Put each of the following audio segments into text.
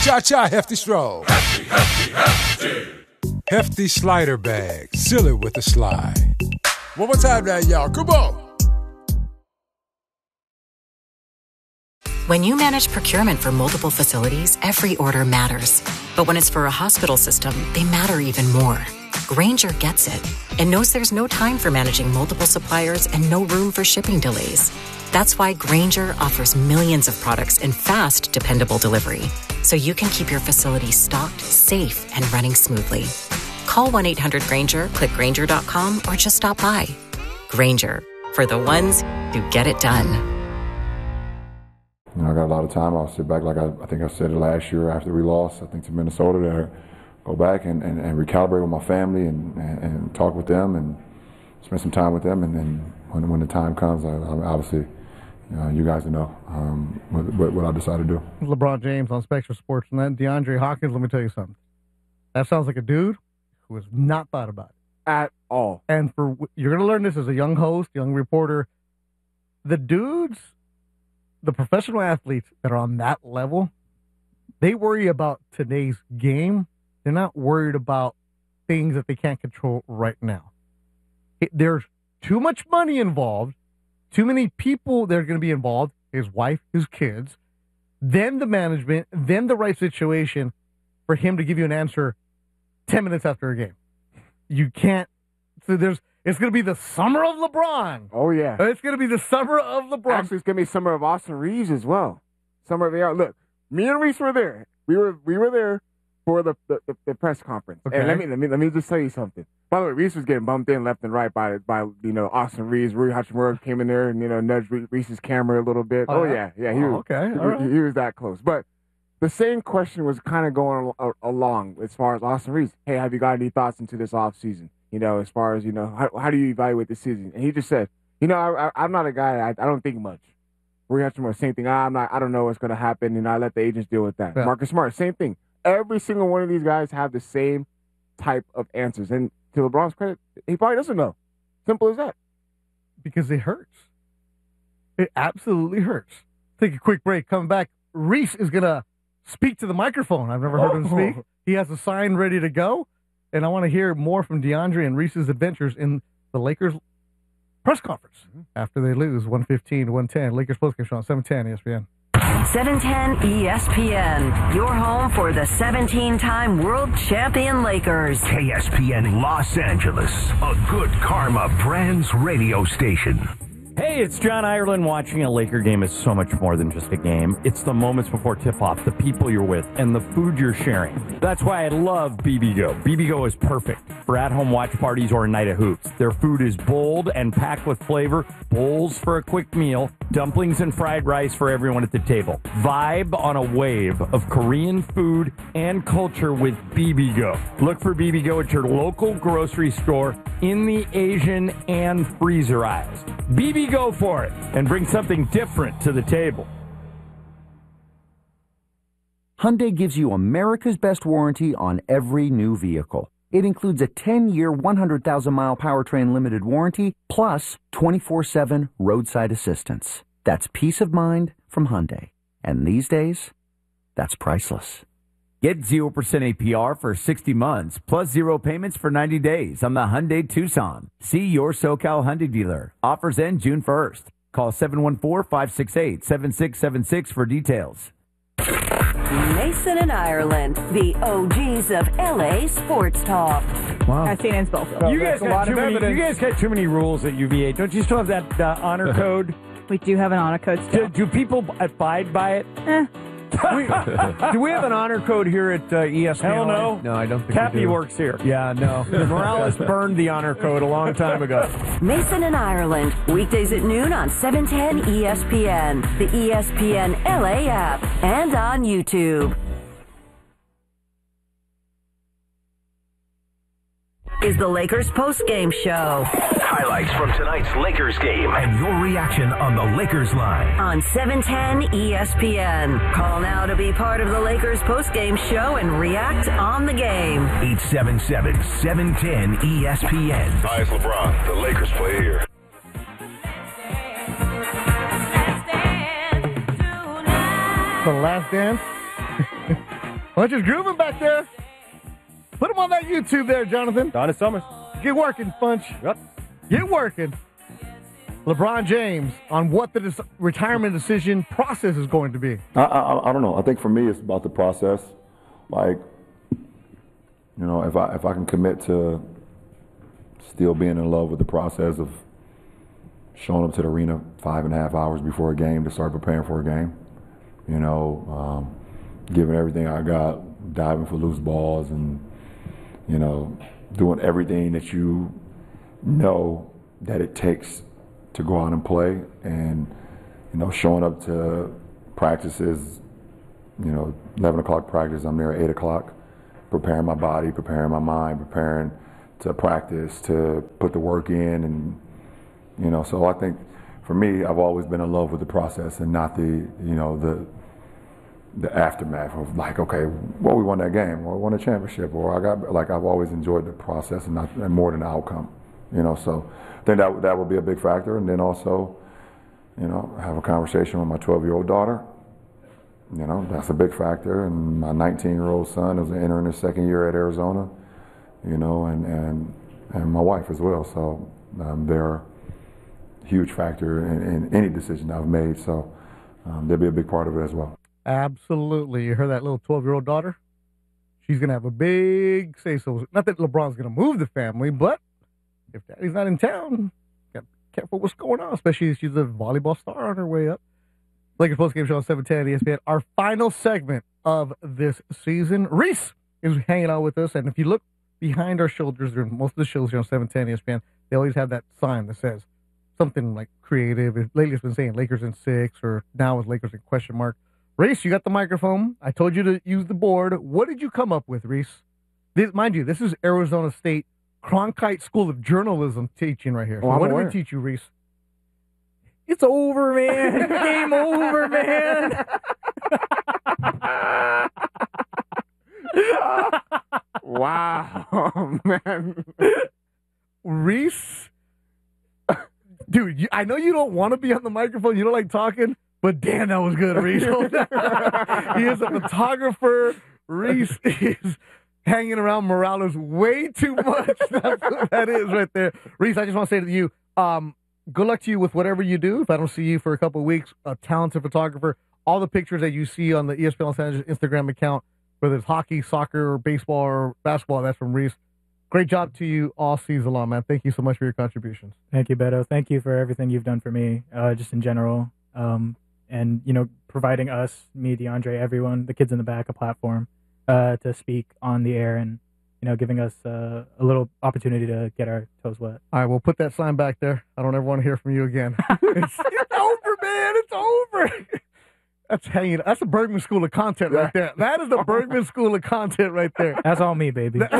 Cha-cha, Hefty Stroll. Hefty slider bag. Seal it with a slide. One more time now, y'all. Come on. When you manage procurement for multiple facilities, every order matters. But when it's for a hospital system, they matter even more. Grainger gets it and knows there's no time for managing multiple suppliers and no room for shipping delays. That's why Grainger offers millions of products in fast, dependable delivery, so you can keep your facility stocked, safe, and running smoothly. Call 1-800-GRAINGER, click Grainger.com, or just stop by. Grainger, for the ones who get it done. You know, I got a lot of time. I'll sit back, like I think I said it last year after we lost, I think, to Minnesota, to go back and recalibrate with my family and talk with them and spend some time with them. And then when the time comes, obviously, you guys know what I decide to do. LeBron James on Spectrum Sports, and then DeAndre Hopkins. Let me tell you something. That sounds like a dude who has not thought about it at all. And you're going to learn this as a young host, young reporter. The professional athletes that are on that level, they worry about today's game. They're not worried about things that they can't control right now. There's too much money involved, too many people that are going to be involved, his wife, his kids, then the management, then the right situation for him to give you an answer 10 minutes after a game. You can't. So it's going to be the summer of LeBron. Oh, yeah. It's going to be the summer of LeBron. Actually, it's going to be summer of Austin Reeves as well. Summer of AR. Look, me and Reese were there. We were there for the press conference. Okay. And let me just tell you something. By the way, Reese was getting bumped in left and right by Austin Reeves. Rui Hachimura came in there and nudged Reese's camera a little bit. Yeah. He was that close. But the same question was kind of going along as far as Austin Reeves. Hey, have you got any thoughts into this offseason? As far as, how do you evaluate the season? And he just said, I'm not a guy, I don't think much. Rui Hachimura, same thing. I don't know what's going to happen, I let the agents deal with that. Yeah. Marcus Smart, same thing. Every single one of these guys have the same type of answers. And to LeBron's credit, he probably doesn't know. Simple as that. Because it hurts. It absolutely hurts. Take a quick break. Coming back, Reese is going to speak to the microphone. I've never heard him speak. He has a sign ready to go. And I want to hear more from DeAndre and Reese's adventures in the Lakers press conference after they lose 115-110. Lakers postgame show on 710 ESPN. 710 ESPN, your home for the 17-time world champion Lakers. KSPN Los Angeles, a Good Karma Brands radio station. Hey, it's John Ireland. Watching a Laker game is so much more than just a game. It's the moments before tip-off, the people you're with, and the food you're sharing. That's why I love BBGO. BBGO is perfect for at-home watch parties or a night of hoops. Their food is bold and packed with flavor, bowls for a quick meal, dumplings and fried rice for everyone at the table. Vibe on a wave of Korean food and culture with BBGO. Look for BBGO at your local grocery store in the Asian and freezer aisles. BBGO, go for it and bring something different to the table. Hyundai gives you America's best warranty on every new vehicle. It includes a 10-year, 100,000-mile powertrain limited warranty, plus 24/7 roadside assistance. That's peace of mind from Hyundai. And these days, that's priceless. Get 0% APR for 60 months, plus 0 payments for 90 days on the Hyundai Tucson. See your SoCal Hyundai dealer. Offers end June 1st. Call 714-568-7676 for details. Mason and Ireland, the OGs of LA sports talk. Wow. St. Anne's Belfield. You guys got too many rules at UVA. Don't you still have that honor code? We do have an honor code still. Do people abide by it? Do we have an honor code here at ESPN? Hell no. No, I don't think Cappy we do. works here. Yeah, no. Morales burned the honor code a long time ago. Mason and Ireland, weekdays at noon on 710 ESPN, the ESPN LA app, and on YouTube. Is the Lakers postgame show. Highlights from tonight's Lakers game and your reaction on the Lakers line. On 710 ESPN. Call now to be part of the Lakers postgame show and react on the game. 877-710 ESPN. Hi, it's LeBron. The Lakers play here. The Last Dance. Bunch is grooving back there. Put him on that YouTube there, Jonathan. Donna Summers. Get working, Funch. Yep. Get working. LeBron James on what the retirement decision process is going to be. I don't know. I think for me, it's about the process. Like, you know, if I can commit to still being in love with the process of showing up to the arena 5.5 hours before a game to start preparing for a game, you know, giving everything I got, diving for loose balls, and, you know, doing everything that you know that it takes to go out and play, and, you know, showing up to practices, you know, 11 o'clock practice, I'm there at 8 o'clock, preparing my body, preparing my mind, preparing to practice, to put the work in, and, you know, so I think for me, I've always been in love with the process and not the, you know, the aftermath of like, okay, well, we won that game, or we won a championship, or I've always enjoyed the process and more than the outcome, you know, so I think that will be a big factor. And then also, you know, have a conversation with my 12-year-old daughter. You know, that's a big factor. And my 19-year-old son is entering his second year at Arizona, you know, and my wife as well. So they're a huge factor in any decision I've made. So they'll be a big part of it as well. Absolutely. You heard that little 12-year-old daughter? She's going to have a big say-so. Not that LeBron's going to move the family, but if daddy's not in town, got to be careful what's going on, especially if she's a volleyball star on her way up. Lakers postgame show on 710 ESPN. Our final segment of this season. Reese is hanging out with us, and if you look behind our shoulders during most of the shows here on 710 ESPN, they always have that sign that says something like creative. Lately it's been saying Lakers in 6, or now it's Lakers in question mark. Reese, you got the microphone. I told you to use the board. What did you come up with, Reese? Mind you, this is Arizona State Cronkite School of Journalism teaching right here. So what did we teach you, Reese? It's over, man. Game over, man. Wow, man. Reese, dude, I know you don't want to be on the microphone. You don't like talking, but damn, that was good, Reese. He is a photographer. Reese is hanging around Morales way too much. That's what that is right there. Reese, I just want to say to you, good luck to you with whatever you do. If I don't see you for a couple of weeks, a talented photographer. All the pictures that you see on the ESPN Los Angeles Instagram account, whether it's hockey, soccer, or baseball, or basketball, that's from Reese. Great job to you all season long, man. Thank you so much for your contributions. Thank you, Beto. Thank you for everything you've done for me, just in general. And, you know, providing us, me, DeAndre, everyone, the kids in the back, a platform to speak on the air, and, you know, giving us a little opportunity to get our toes wet. All right, we'll put that sign back there. I don't ever want to hear from you again. It's over, man. It's over. That's hanging. That's a Bergman School of Content right there. That is the Bergman School of Content right there. That's all me, baby. Woo!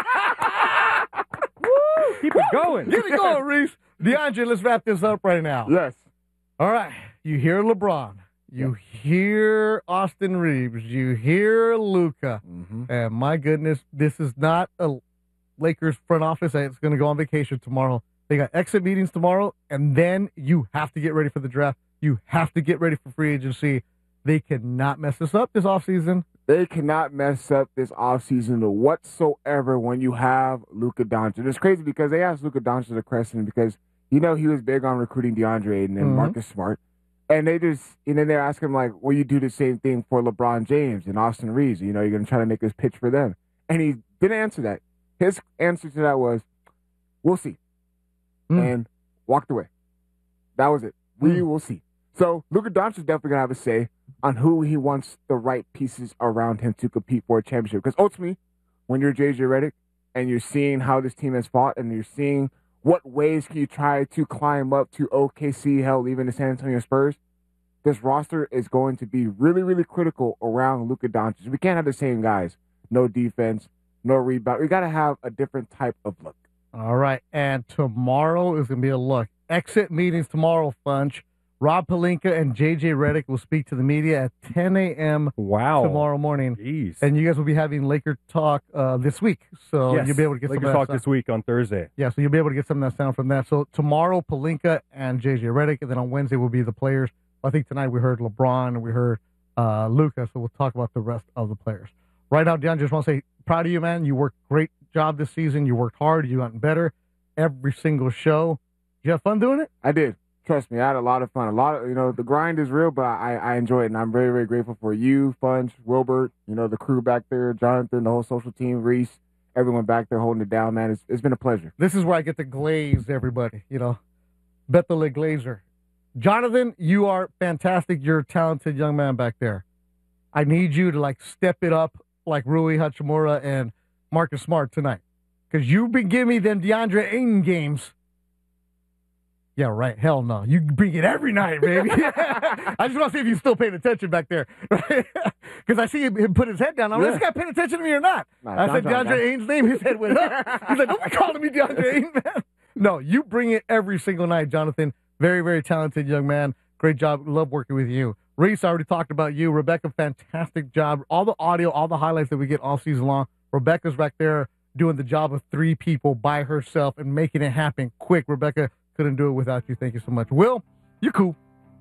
Keep it going. Keep it going, Reese. DeAndre, let's wrap this up right now. Yes. All right. You hear LeBron. You hear Austin Reeves. You hear Luka. Mm-hmm. And my goodness, this is not a Lakers front office that's going to go on vacation tomorrow. They got exit meetings tomorrow, and then you have to get ready for the draft. You have to get ready for free agency. They cannot mess this up this offseason. They cannot mess up this offseason whatsoever when you have Luka Doncic. It's crazy because they asked Luka Doncic the question because, you know, he was big on recruiting DeAndre and Marcus Smart. And they just, and then they're asking him, like, will you do the same thing for LeBron James and Austin Reeves? You know, you're going to try to make this pitch for them. And he didn't answer that. His answer to that was, we'll see. And walked away. That was it. We will see. So Luka Doncic is definitely going to have a say on who he wants the right pieces around him to compete for a championship. Because ultimately, when you're J.J. Redick and you're seeing how this team has fought and you're seeing what ways can you try to climb up to OKC, hell, even the San Antonio Spurs, this roster is going to be really, really critical around Luka Doncic. We can't have the same guys. No defense, no rebound. We got to have a different type of look. All right. And tomorrow is going to be a look. Exit meetings tomorrow, Funch. Rob Pelinka and J.J. Redick will speak to the media at 10 a.m. tomorrow morning. Jeez. And you guys will be having Laker Talk this week. So yes. You'll be able to get Laker some Talk this week on Thursday. Yeah, so you'll be able to get some of that sound from that. So tomorrow, Pelinka and J.J. Redick. And then on Wednesday will be the players. I think tonight we heard LeBron and we heard Luka. So we'll talk about the rest of the players. right now, DeAndre, just want to say, proud of you, man. You worked great job this season. You worked hard. You gotten better every single show. Did you have fun doing it? I did. Trust me, I had a lot of fun. The grind is real, but I enjoy it, and I'm very, very grateful for you, Funch, Wilbert, the crew back there, Jonathan, the whole social team, Reese, everyone back there holding it down, man. It's been a pleasure. This is where I get to glaze everybody, Bethel Glazer. Jonathan, you are fantastic. You're a talented young man back there. I need you to, step it up like Rui Hachimura and Marcus Smart tonight, because you've been giving me them DeAndre Ayton games. Yeah, right. Hell no. You bring it every night, baby. I just want to see if you're still paying attention back there. Because I see him put his head down. I'm like, this guy paying attention to me or not? I said DeAndre Ayton's name. His head went up. He's like, don't be calling me DeAndre Ayton, man. No, you bring it every single night, Jonathan. Very, very talented young man. Great job. Love working with you. Reese, I already talked about you. Rebecca, fantastic job. All the audio, all the highlights that we get all season long. Rebecca's back there doing the job of 3 people by herself and making it happen quick. Rebecca, couldn't do it without you. Thank you so much. Will, you're cool.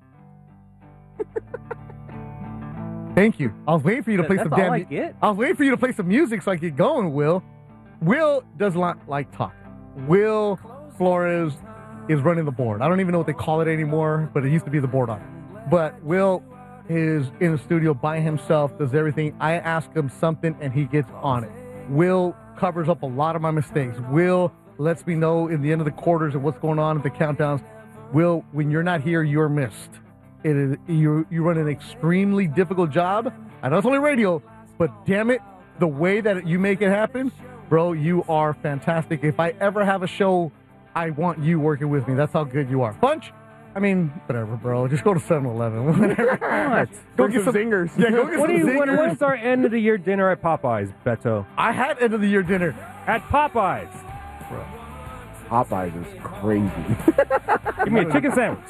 Thank you. I was waiting for you to play some damn music. I was waiting for you to play some music so I could get going, Will. Will does not like talking. Will Flores is running the board. I don't even know what they call it anymore, but it used to be the board on it. But Will is in the studio by himself, does everything. I ask him something, and he gets on it. Will covers up a lot of my mistakes. Will lets me know in the end of the quarters and what's going on at the countdowns. Will, when you're not here, you're missed. It is you run an extremely difficult job. I know it's only radio, but damn it, the way that you make it happen, bro, you are fantastic. If I ever have a show, I want you working with me. That's how good you are. Funch, I mean, whatever, bro. Just go to 7-Eleven. What? Go get some zingers. Yeah, go get some zingers. When's our end of the year dinner at Popeyes, Beto? I had end of the year dinner at Popeyes. Bro. Popeyes is crazy. Give me a chicken sandwich.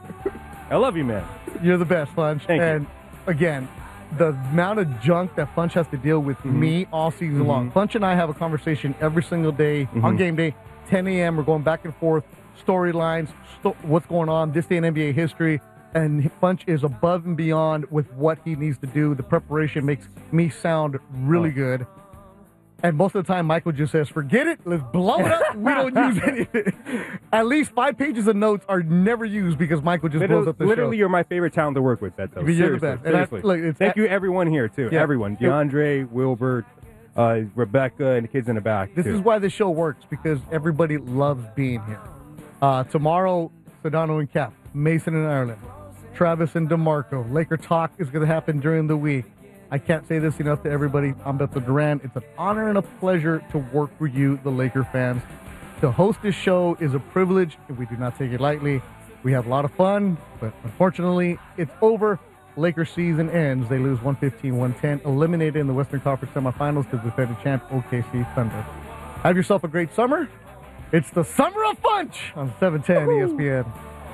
I love you, man. You're the best, Funch. Thank you. And again, the amount of junk that Funch has to deal with me all season long. Funch and I have a conversation every single day on game day, 10 a.m. We're going back and forth, storylines, what's going on, this day in NBA history. And Funch is above and beyond with what he needs to do. The preparation makes me sound really good. And most of the time, Michael just says, forget it, let's blow it up. We don't use anything. At least 5 pages of notes are never used because Michael just blows up the show. Literally, you're my favorite talent to work with, Beto. You're the best. Seriously. Thank you, everyone here, too. Yeah. Everyone. DeAndre, Wilbert, Rebecca, and the kids in the back. This is why the show works, because everybody loves being here. Tomorrow, Sedano and Cap, Mason and Ireland, Travis and DeMarco. Laker Talk is going to happen during the week. I can't say this enough to everybody. I'm Beto Duran. It's an honor and a pleasure to work for you, the Laker fans. To host this show is a privilege, and we do not take it lightly. We have a lot of fun, but unfortunately, it's over. Lakers season ends. They lose 115-110, eliminated in the Western Conference semifinals to the defending champ OKC Thunder. Have yourself a great summer. It's the Summer of Funch on 710 ESPN.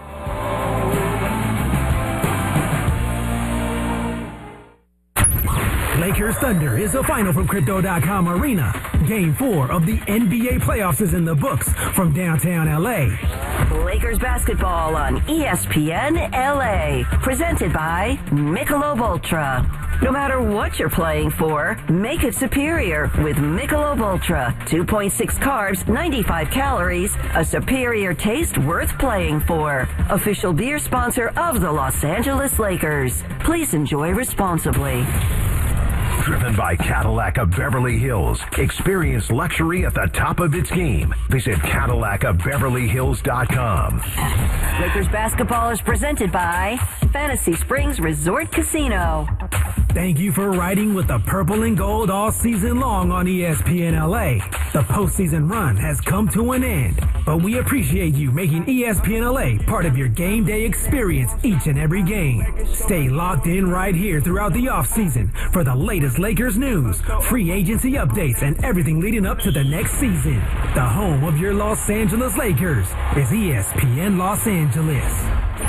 Lakers Thunder is the final from Crypto.com Arena. Game 4 of the NBA playoffs is in the books from downtown LA. Lakers basketball on ESPN LA. Presented by Michelob Ultra. No matter what you're playing for, make it superior with Michelob Ultra. 2.6 carbs, 95 calories, a superior taste worth playing for. Official beer sponsor of the Los Angeles Lakers. Please enjoy responsibly. Driven by Cadillac of Beverly Hills. Experience luxury at the top of its game. Visit CadillacofBeverlyHills.com. Lakers basketball is presented by Fantasy Springs Resort Casino. Thank you for riding with the purple and gold all season long on ESPN LA. The postseason run has come to an end, but we appreciate you making ESPN LA part of your game day experience each and every game. Stay locked in right here throughout the offseason for the latest Lakers news, free agency updates, and everything leading up to the next season. The home of your Los Angeles Lakers is ESPN Los Angeles.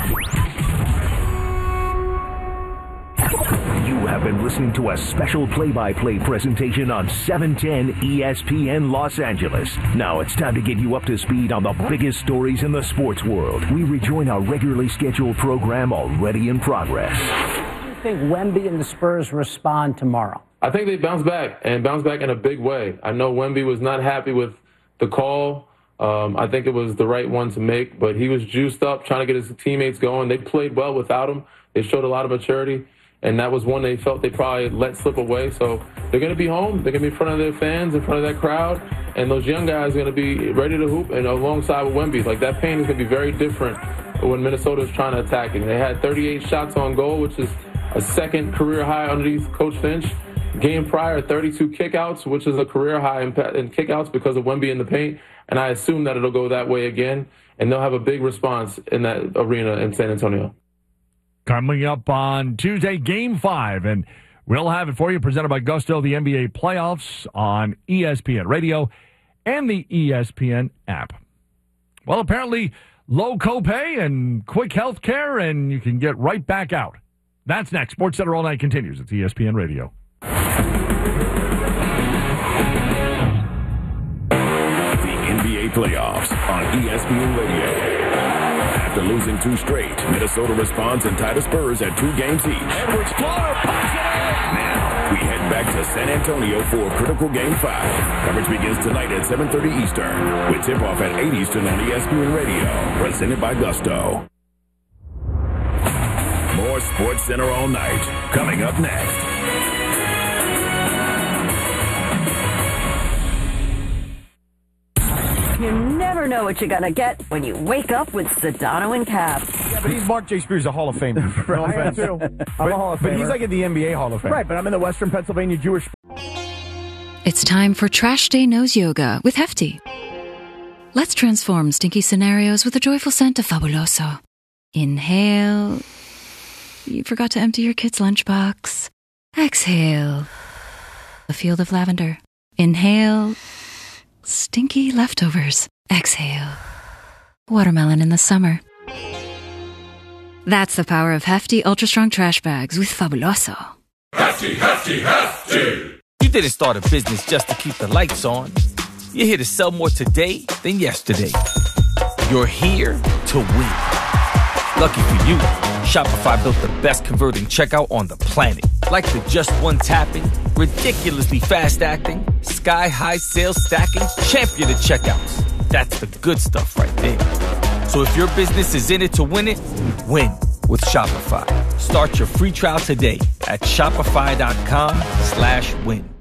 You have been listening to a special play-by-play presentation on 710 ESPN Los Angeles. Now it's time to get you up to speed on the biggest stories in the sports world. We rejoin our regularly scheduled program already in progress. think Wemby and the Spurs respond tomorrow? I think they bounce back in a big way. I know Wemby was not happy with the call. I think it was the right one to make, but he was juiced up, trying to get his teammates going. They played well without him. They showed a lot of maturity, and that was one they felt they probably let slip away. So they're going to be home. They're going to be in front of their fans, in front of that crowd, and those young guys are going to be ready to hoop, and alongside with Wemby. Like, that paint is going to be very different when Minnesota is trying to attack it. They had 38 shots on goal, which is a second career high underneath Coach Finch. Game prior, 32 kickouts, which is a career high in kickouts because of Wemby in the paint. And I assume that it'll go that way again, and they'll have a big response in that arena in San Antonio. Coming up on Tuesday, Game 5, and we'll have it for you, presented by Gusto, the NBA playoffs on ESPN Radio and the ESPN app. Well, apparently, low copay and quick health care, and you can get right back out. That's next. SportsCenter All Night continues. It's ESPN Radio. NBA playoffs on ESPN Radio. After losing 2 straight, Minnesota responds and tie the Spurs at 2 games each. Edwards floater puts it in. Now we head back to San Antonio for a critical Game 5. Coverage begins tonight at 7:30 Eastern with tip-off at 8 Eastern on ESPN Radio. Presented by Gusto. More SportsCenter All Night coming up next. You never know what you're going to get when you wake up with Sedano and Cap. Yeah, but he's Mark J. Spears, a Hall of Famer. No offense. I'm a Hall of Famer. But he's like in the NBA Hall of Fame. Right, but I'm in the Western Pennsylvania Jewish. It's time for Trash Day Nose Yoga with Hefty. Let's transform stinky scenarios with a joyful scent of Fabuloso. Inhale. You forgot to empty your kid's lunchbox. Exhale. A field of lavender. Inhale. Stinky leftovers. Exhale. Watermelon in the summer. That's the power of Hefty Ultra Strong Trash Bags with Fabuloso. Hefty, Hefty, Hefty! You didn't start a business just to keep the lights on. You're here to sell more today than yesterday. You're here to win. Lucky for you, Shopify built the best converting checkout on the planet. Like the just one tapping, ridiculously fast acting, sky-high sales stacking, champion of checkouts. That's the good stuff right there. So if your business is in it to win it, win with Shopify. Start your free trial today at shopify.com/win.